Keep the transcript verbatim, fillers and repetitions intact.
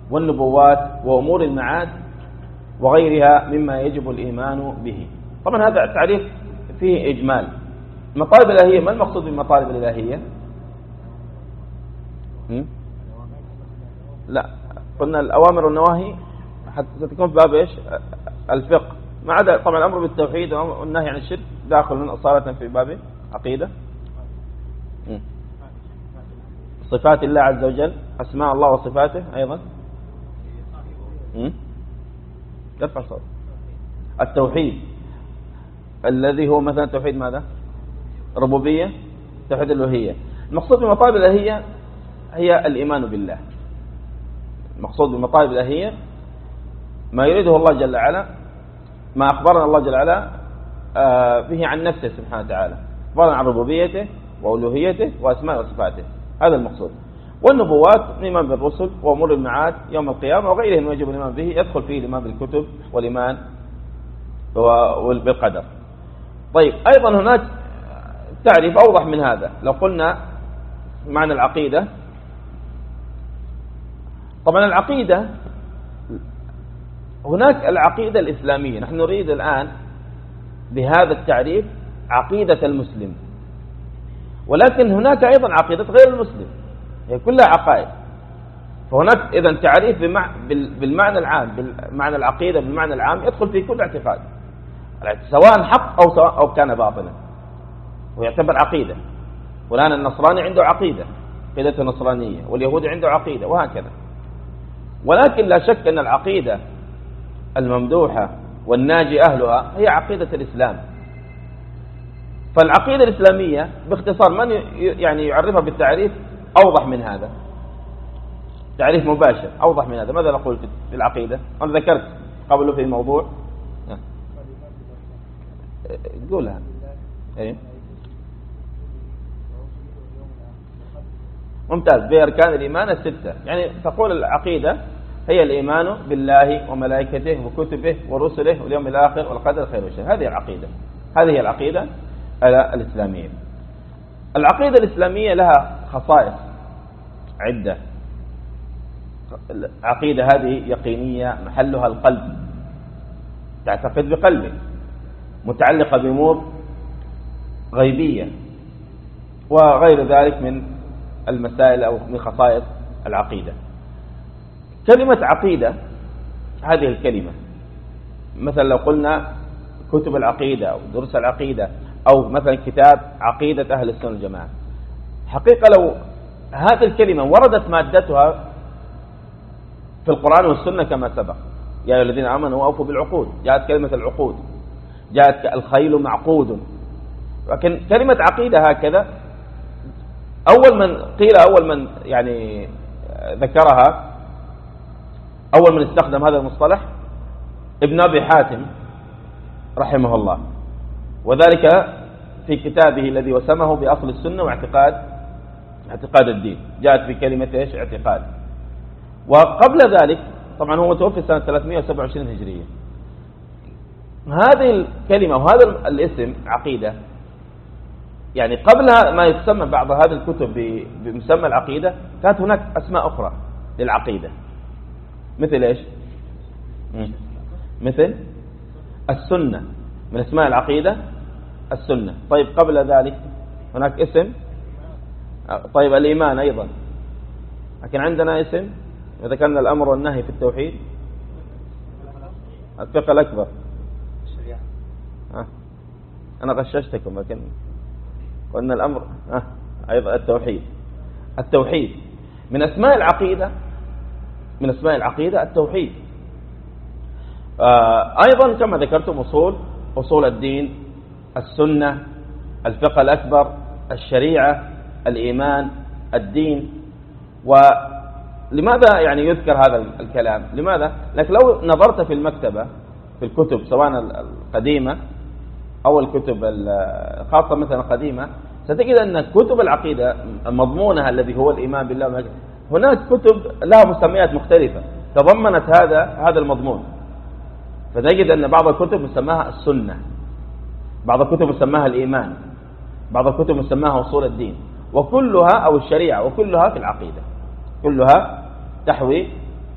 والنبوات وأمور المعاد وغيرها مما يجب الإيمان به. طبعا هذا التعريف فيه إجمال. المطالب الإلهية، ما المقصود بالمطالب الإلهية؟ لا، قلنا الأوامر والنواهي حتى ستكون في باب إيش؟ الفقه، ما عدا طبعا الأمر بالتوحيد والنهي عن الشرك داخل من أصالة في باب عقيدة. صفات الله عز وجل، أسماء الله وصفاته أيضا. يرفع صوت. التوحيد الذي هو مثلا توحيد ماذا؟ ربوبية، توحيد الألوهية. المقصود بالمطالب الإلهية هي الإيمان بالله. المقصود بالمطالب الإلهية ما يريده الله جل وعلا، ما أخبرنا الله جل وعلا به عن نفسه سبحانه وتعالى، أخبرنا عن ربوبيته وألوهيته وأسماء وصفاته، هذا المقصود. والنبوات الإيمان بالرسل وأمور المعاد يوم القيامة وغيره ما يجب الإيمان به، يدخل فيه الإيمان بالكتب والإيمان بالقدر. طيب أيضا هناك تعريف أوضح من هذا. لو قلنا معنى العقيدة، طبعا العقيدة هناك العقيدة الإسلامية، نحن نريد الآن بهذا التعريف عقيدة المسلم، ولكن هناك أيضا عقيدة غير المسلم، هي كلها عقائد. فهناك إذن تعريف بالمعنى العام، بالمعنى العقيدة بالمعنى العام يدخل في كل اعتقاد، سواء حق أو سواء أو كان باطلا، ويعتبر عقيدة. والآن النصراني عنده عقيدة، عقيدة النصرانية، واليهودي عنده عقيدة، وهكذا. ولكن لا شك أن العقيدة الممدوحة والناجي أهلها هي عقيدة الإسلام. فالعقيدة الإسلامية باختصار من يعني يعرفها بالتعريف أوضح من هذا، تعريف مباشر أوضح من هذا. ماذا نقول في العقيدة؟ أنا ذكرت قبله في الموضوع، قولها. أيه؟ ممتاز. بأركان الإيمان الستة، يعني تقول العقيدة هي الإيمان بالله وملائكته وكتبه ورسله واليوم الآخر والقدر خير وشر. هذه العقيدة، هذه هي العقيدة الإسلامية. العقيدة الإسلامية لها خصائص عدة. العقيدة هذه يقينية، محلها القلب، تعتقد بقلبك، متعلقة بأمور غيبية وغير ذلك من المسائل أو من خصائص العقيدة. كلمة عقيدة، هذه الكلمة مثلا لو قلنا كتب العقيدة أو دروس العقيدة أو مثلا كتاب عقيدة أهل السنة والجماعة، حقيقة لو هذه الكلمة وردت مادتها في القرآن والسنة كما سبق، يا أيها الذين آمنوا أوفوا بالعقود، جاءت كلمة العقود، جاءت الخيل معقود. لكن كلمة عقيدة هكذا أول من قيل، أول من يعني ذكرها، أول من استخدم هذا المصطلح ابن أبي حاتم رحمه الله، وذلك في كتابه الذي وسمه بأصل السنة واعتقاد اعتقاد الدين، جاءت في كلمة إيش؟ اعتقاد. وقبل ذلك طبعا هو متوفي سنة ثلاثمائة وسبعة وعشرين هجرية. هذه الكلمة وهذا الاسم عقيدة، يعني قبلها ما يسمى بعض هذه الكتب بمسمى العقيدة، كانت هناك أسماء أخرى للعقيدة، مثل إيش؟ مثل السنة، من اسماء العقيدة السنة. طيب قبل ذلك هناك اسم، طيب الإيمان أيضا، لكن عندنا اسم إذا كان الأمر والنهي في التوحيد، الفقه الأكبر. أنا غششتكم، لكن قلنا الأمر أه أيضا التوحيد. التوحيد من أسماء العقيدة، من أسماء العقيدة التوحيد. آه أيضا كما ذكرتم أصول أصول الدين، السنة، الفقه الأكبر، الشريعة، الإيمان، الدين. ولماذا يعني يذكر هذا الكلام؟ لماذا؟ لكن لو نظرت في المكتبة في الكتب سواء القديمة أو الكتب الخاصة مثلا قديمة، ستجد أن كتب العقيدة مضمونها الذي هو الإيمان بالله، هناك كتب لها مسميات مختلفة تضمنت هذا هذا المضمون. فتجد أن بعض الكتب مسماها السنة، بعض الكتب مسماها الإيمان، بعض الكتب مسماها أصول الدين، وكلها أو الشريعة، وكلها في العقيدة، كلها تحوي